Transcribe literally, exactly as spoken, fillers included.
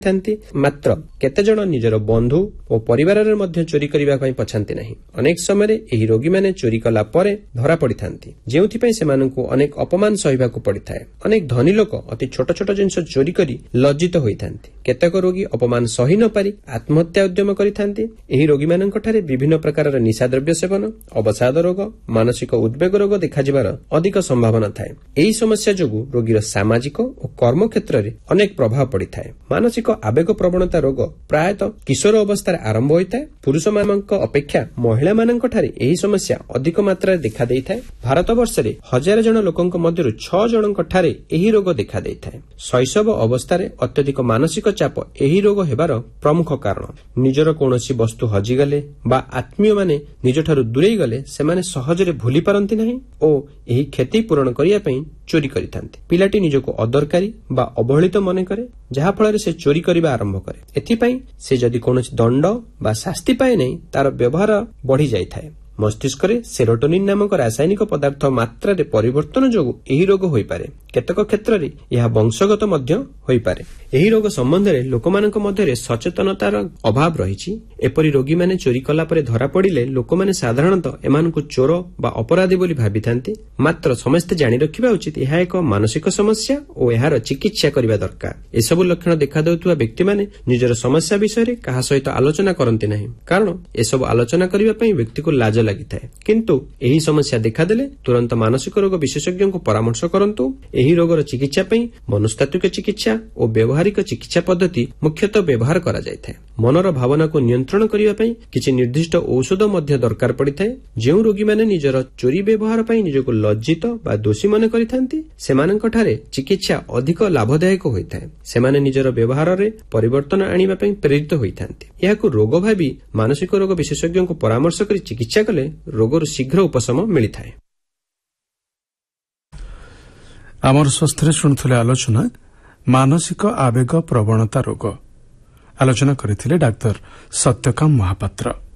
मात्र केते जण निजर बंधु और परिवार मध्य चोरी करने को पछांती नहीं। अनेक समय एही रोगी माने चोरी कला परे धरा पड़ी थांती, जेउथिपई सेमानंकु अनेक अपमान सहिबाकु पड़िथाय। अनेक धनी लोक अति छोट छोट जिनिस चोरी करी लज्जित होइथांती। केतेक रोगी अपमान सही न पारी आत्महत्या उद्यम करिथांती। एही रोगी माननक ठारे विभिन्न प्रकार निशा द्रव्य सेवन, अवसाद रोग, मानसिक उद्वेग रोग देखा जिबार अधिक संभावना थाए। एही समस्या जोगु रोगीर सामाजिक और कर्म क्षेत्र में अनेक प्रभाव पड़िथाय। मानसिक आवेग प्रवणता रोग प्रायतः किशोर अवस्था आरंभ होता है। पुरुष मानक अपेक्षा महिला मानक ठारे एही समस्या अधिक मात्रा देखा देइथाय। भारत वर्ष रे हजार जन लोकंक मध्यरु छह जनक ठारे एही रोग देखा देइथाय। शैशव अवस्था रे अत्यधिक मानसिक चाप एही रोग हेबार प्रमुख कारण। निजर कोनोसी वस्तु हजि गले बा आत्मीय माने निज ठारु दूरेई गले सेमाने सहजरे भूली पारंती नहीं ओ एही क्षति पूरण करिया पई चोरी करिथांती। पिलाटी निजको अदरकारी बा अवहेलित मन करे, जहा फଳରେ से चोरी करिबा आरंभ करे। एथिपई से जदि कोनोसी दंड बा शास्ति पाए नहीं तार व्यवहार बढ़ी जाइथाय। मस्तिष्क रे सेरोटोनिन नामक रासायनिक पदार्थ मात्रा रे परिवर्तन जोगु एही रोग होई पारे। केतक क्षेत्र रे यह वंशगत मध्य होई पारे। एही रोग संबंध रे लोकमानक मध्य रे सचेतनतार अभाव रहिछि। एपरि रोगी माने चोरी कला परे धरा पड़िले लोकमाने साधारणतः एमानकु चोर बा अपराधी बोली भाबिथांती। मात्र समस्त जानि रखिबा उचित यह एक मानसिक समस्या और एहार चिकित्सा करिबा दरकार। एसबु लक्षण देखा देउथुवा व्यक्ति माने निजर समस्या विषय रे काहा सहित आलोचना करंती नाही, कारण एसबु आलोचना करिबा पई व्यक्ति को लाज लागिथाय। किंतु एही समस्या देखा देले तुरंत मानसिक रोग विशेषज्ञ को परामर्श करंतु। एही रोगर चिकित्सा पई मनस्तात्विक चिकित्सा और व्यवहारिक चिकित्सा पद्धति मुख्यतः व्यवहार करा जायथाय। मनर भावना को नियंत्रण करिबा पई किछि निर्दिष्ट औषध मध्य दरकार पड़िथाय। जेउ रोगी माने निजर चोरी व्यवहार पई निजको लज्जित बा दोषी मन करिथांती सेमानक ठारे चिकित्सा अधिक लाभदायक होइथाय। सेमाने निजर व्यवहार रे परिवर्तन आनिबा पई प्रेरित होइथांती। याकु रोग भाबी मानसिक रोग विशेषज्ञ को परामर्श करी चिकित्सा कले रोगर शीघ्र उपशम मिलिथाय। आमर स्वस्थ शुणुले आलोचना मानसिक आवेग प्रवणता रोग। आलोचना करथिले डाक्टर सत्यकाम महापात्र।